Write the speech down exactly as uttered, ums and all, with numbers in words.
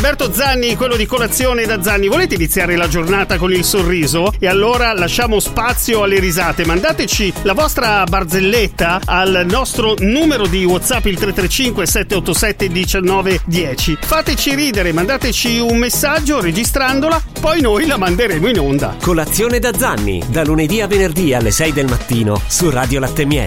Alberto Zanni, quello di Colazione da Zanni. Volete iniziare la giornata con il sorriso? E allora lasciamo spazio alle risate. Mandateci la vostra barzelletta al nostro numero di WhatsApp, il tre tre cinque sette otto sette uno nove uno zero. Fateci ridere, mandateci un messaggio registrandola, poi noi la manderemo in onda. Colazione da Zanni, da lunedì a venerdì alle sei del mattino su Radio Latte Miele.